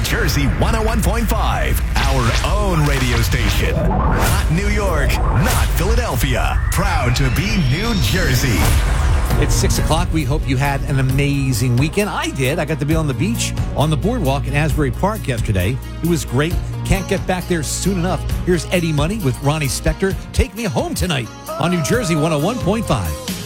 Jersey 101.5, our own radio station. Not New York, not Philadelphia. Proud to be New Jersey. It's 6 o'clock. We hope you had an amazing weekend. I did. I got to be on the beach, on the boardwalk in Asbury Park yesterday. It was great. Can't get back there soon enough. Here's Eddie Money with Ronnie Spector. Take Me Home Tonight on New Jersey 101.5.